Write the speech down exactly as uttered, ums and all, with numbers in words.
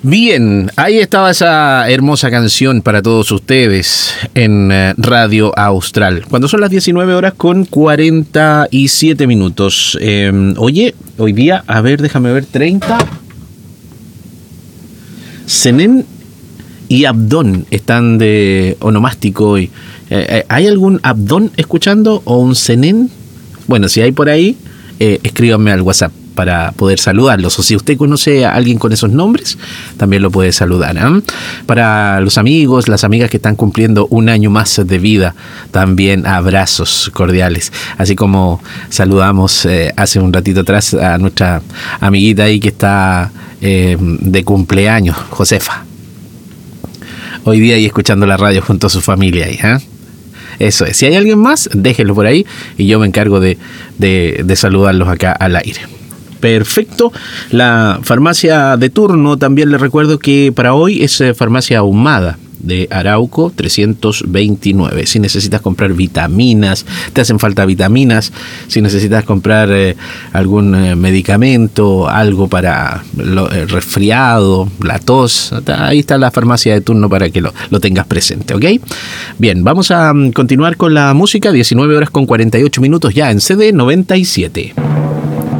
Bien, ahí estaba esa hermosa canción para todos ustedes en Radio Austral. Cuando son las diecinueve horas con cuarenta y siete minutos. Eh, oye, hoy día, a ver, déjame ver, treinta. Zenén y Abdón están de onomástico hoy. Eh, ¿Hay algún Abdón escuchando o un Zenén? Bueno, si hay por ahí, eh, escríbanme al WhatsApp para poder saludarlos, o si usted conoce a alguien con esos nombres, también lo puede saludar, ¿eh? Para los amigos, las amigas que están cumpliendo un año más de vida, también abrazos cordiales, así como saludamos eh, hace un ratito atrás a nuestra amiguita ahí que está eh, de cumpleaños, Josefa, hoy día ahí escuchando la radio junto a su familia ahí, ¿eh? Eso es, si hay alguien más, déjenlo por ahí y yo me encargo de, de, de saludarlos acá al aire. Perfecto. La farmacia de turno, también les recuerdo que para hoy es Farmacia Ahumada de Arauco trescientos veintinueve. Si necesitas comprar vitaminas, te hacen falta vitaminas, si necesitas comprar eh, algún eh, medicamento, algo para lo, el resfriado, la tos, ahí está la farmacia de turno para que lo, lo tengas presente, ¿ok? Bien, vamos a continuar con la música, diecinueve horas con cuarenta y ocho minutos ya en C D noventa y siete.